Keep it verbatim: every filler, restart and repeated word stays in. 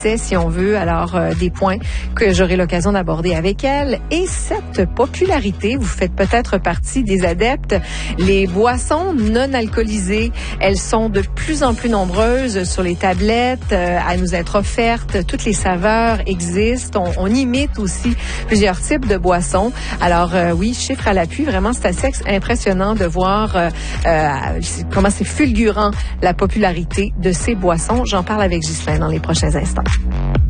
si on veut, alors euh, des points que j'aurai l'occasion d'aborder avec elle. Et cette popularité, vous faites peut-être partie des adeptes. Les boissons non alcoolisées, elles sont de plus en plus nombreuses sur les tablettes, euh, à nous être offertes. Toutes les saveurs existent. On, on imite aussi plusieurs types de boissons. Alors euh, oui, chiffre à l'appui, vraiment, c'est assez impressionnant de voir euh, euh, comment c'est fulgurant la popularité de ces boissons. J'en parle avec Ghislain dans les prochains instants.